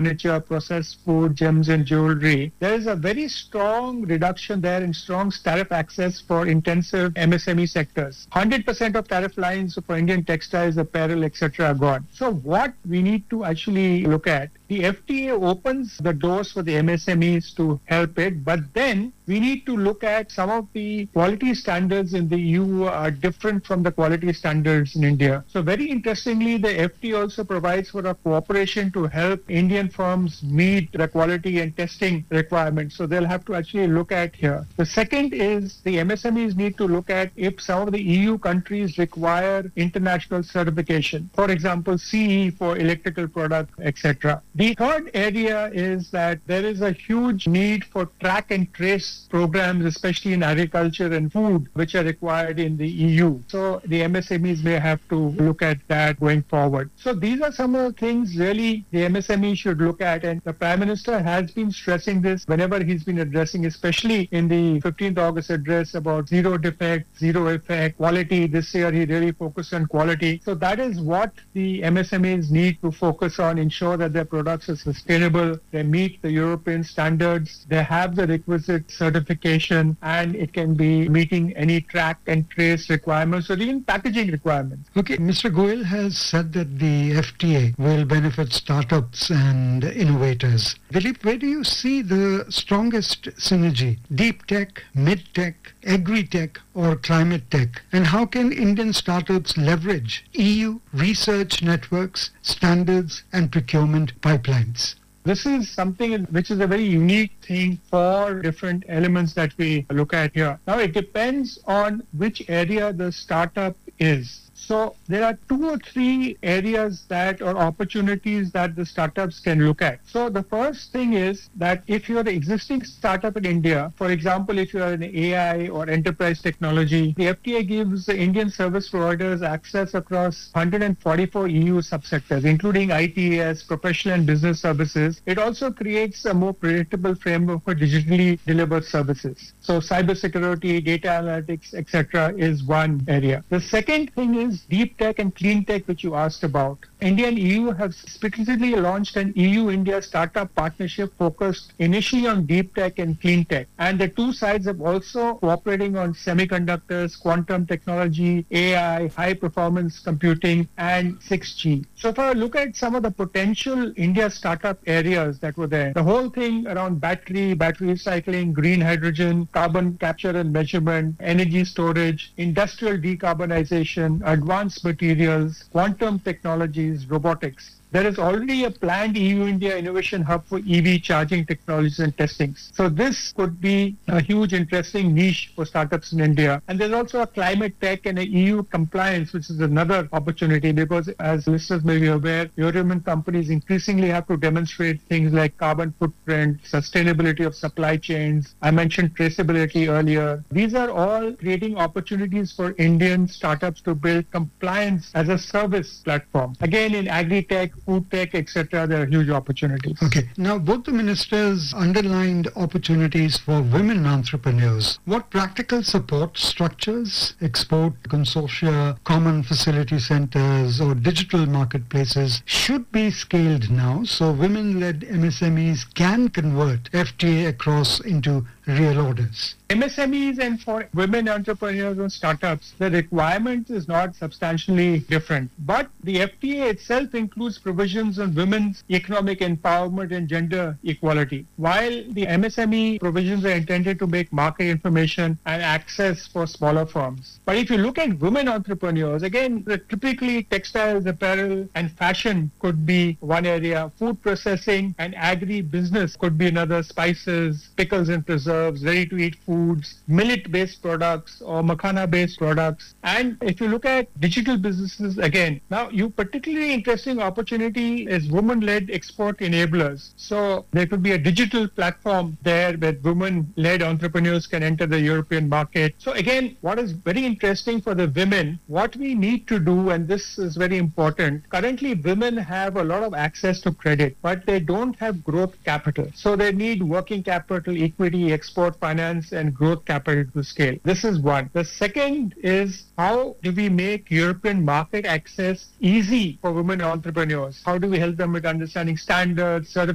furniture, processed food, gems and jewelry, there is a very strong reduction there in strong tariff access for intensive MSME sectors. 100% of tariff lines for Indian textiles, apparel, etc. are gone. So what we need to actually look at, the FTA opens the doors for the MSMEs to help it, but then we need to look at some of the quality standards in the EU are different from the quality standards in India. So very interestingly, the FTA also provides for a cooperation to help Indian firms meet the quality and testing requirements. So they'll have to actually look at here. The second is the MSMEs need to look at if some of the EU countries require international certification. For example, CE for electrical products, etc. The third area is that there is a huge need for track and trace programs, especially in agriculture and food, which are required in the EU. So the MSMEs may have to look at that going forward. So these are some of the things really the MSME should look at. And the Prime Minister has been stressing this whenever he's been addressing, especially in the 15th August address about zero defect, zero effect, quality. This year he really focused on quality. So that is what the MSMEs need to focus on, ensure that their products are sustainable, they meet the European standards, they have the requisite certification, and it can be meeting any track and trace requirements or even packaging requirements. Okay, Mr. Goyal has said that the FTA will benefit startups and innovators. Dilip, where do you see the strongest synergy? Deep tech, mid tech, agri-tech or climate tech? And how can Indian startups leverage EU research networks, standards and procurement pipelines? This is something which is a very unique thing for different elements that we look at here. Now, it depends on which area the startup is. So there are 2 or 3 areas that or opportunities that the startups can look at. So the first thing is that if you're an existing startup in India, for example, if you're an AI or enterprise technology, the FTA gives the Indian service providers access across 144 EU subsectors, including ITES, professional and business services. It also creates a more predictable framework for digitally delivered services. So cybersecurity, data analytics, etc. is one area. The second thing is deep tech and clean tech, which you asked about. India and EU have specifically launched an EU-India startup partnership focused initially on deep tech and clean tech. And the two sides have also cooperating on semiconductors, quantum technology, AI, high-performance computing, and 6G. So if I look at some of the potential India startup areas that were there, the whole thing around battery recycling, green hydrogen, carbon capture and measurement, energy storage, industrial decarbonization, advanced materials, quantum technologies, robotics. There is already a planned EU-India Innovation Hub for EV charging technologies and testings. So this could be a huge, interesting niche for startups in India. And there's also a climate tech and a EU compliance, which is another opportunity because, as listeners may be aware, European companies increasingly have to demonstrate things like carbon footprint, sustainability of supply chains. I mentioned traceability earlier. These are all creating opportunities for Indian startups to build compliance as a service platform. Again, in agri-tech, food tech, etc., there are huge opportunities. Okay. Now, both the ministers underlined opportunities for women entrepreneurs. What practical support structures, export consortia, common facility centers, or digital marketplaces should be scaled now so women-led MSMEs can convert FTA across into real orders? MSMEs and for women entrepreneurs and startups, the requirement is not substantially different. But the FTA itself includes provisions on women's economic empowerment and gender equality. While the MSME provisions are intended to make market information and access for smaller firms. But if you look at women entrepreneurs, again, typically textiles, apparel, and fashion could be one area. Food processing and agri-business could be another. Spices, pickles and preserves, ready-to-eat foods, millet-based products or makhana-based products. And if you look at digital businesses, again, now you particularly interesting opportunity is women-led export enablers. So there could be a digital platform there where women-led entrepreneurs can enter the European market. So again, what is very interesting for the women, what we need to do, and this is very important, currently women have a lot of access to credit, but they don't have growth capital. So they need working capital, equity, export finance, and growth capital to scale. This is one. The second is how do we make European market access easy for women entrepreneurs? How do we help them with understanding standards,